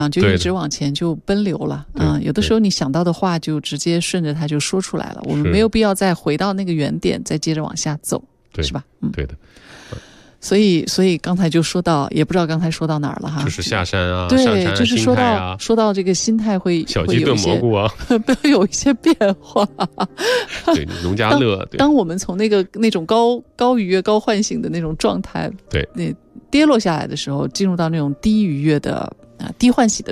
就一直往前就奔流了有的时候你想到的话就直接顺着它就说出来了，我们没有必要再回到那个原点再接着往下走，是吧？ 对的。 所以刚才就说到，也不知道刚才说到哪儿了哈， 就是下山啊， 对， 上山就是说到这个心态会小鸡炖蘑菇啊， 会有一些变化。 对，农家乐。 当我们从那种高愉悦、高唤醒的那种状态， 对， 跌落下来的时候，进入到那种低愉悦的低唤醒的